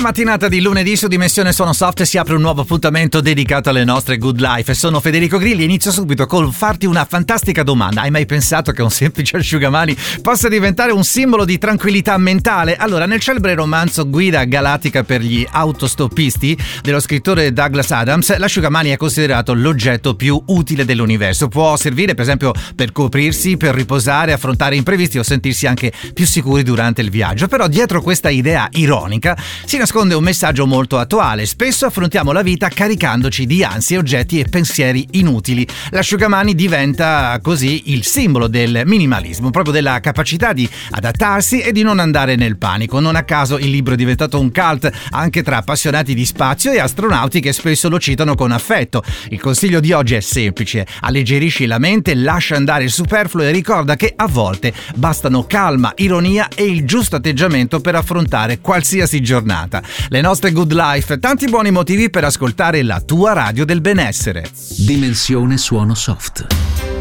mattinata di lunedì su Dimensione Suono Soft si apre un nuovo appuntamento dedicato alle nostre good life. Sono Federico Grilli e inizio subito col farti una fantastica domanda. Hai mai pensato che un semplice asciugamani possa diventare un simbolo di tranquillità mentale? Allora, nel celebre romanzo Guida galattica per gli autostoppisti dello scrittore Douglas Adams, l'asciugamani è considerato l'oggetto più utile dell'universo. Può servire per esempio per coprirsi, per riposare, affrontare imprevisti o sentirsi anche più sicuri durante il viaggio. Però dietro questa idea ironica si nasconde un messaggio molto attuale. Spesso affrontiamo la vita caricandoci di ansie, oggetti e pensieri inutili. L'asciugamani diventa così il simbolo del minimalismo, proprio della capacità di adattarsi e di non andare nel panico. Non a caso il libro è diventato un cult anche tra appassionati di spazio e astronauti che spesso lo citano con affetto. Il consiglio di oggi è semplice: alleggerisci la mente, lascia andare il superfluo e ricorda che a volte bastano calma, ironia e il giusto atteggiamento per affrontare qualsiasi giornata. Le nostre good life, tanti buoni motivi per ascoltare la tua radio del benessere. Dimensione Suono Soft.